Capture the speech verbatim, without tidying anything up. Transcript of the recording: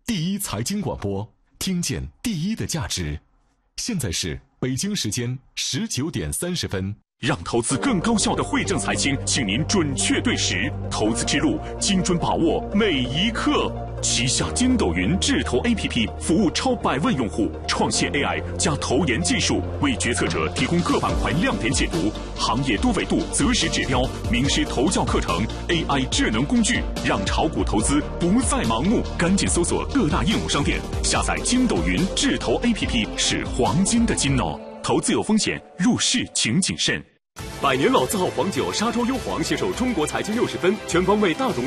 第一财经广播，听见第一的价值。现在是北京时间十九点三十分。 让投资更高效的惠正财经，请您准确对时，投资之路精准把握每一刻。旗下筋斗云智投 A P P 服务超百万用户，创新 A I 加投研技术，为决策者提供各板块亮点解读、行业多维度择时指标、名师投教课程、A I 智能工具，让炒股投资不再盲目。赶紧搜索各大应用商店，下载筋斗云智投 A P P， 是黄金的金哦。投资有风险，入市请谨慎。 百年老字号黄酒沙洲优黄携手中国财经六十分，全方位大容